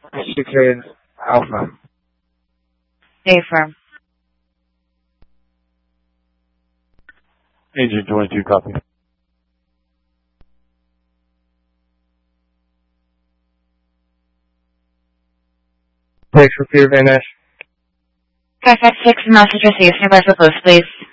Chicken Alpha. Affirm. Agent 22, copy. Thanks for Peter Van Ness. Perfect 6 message received. Nearby for post, please.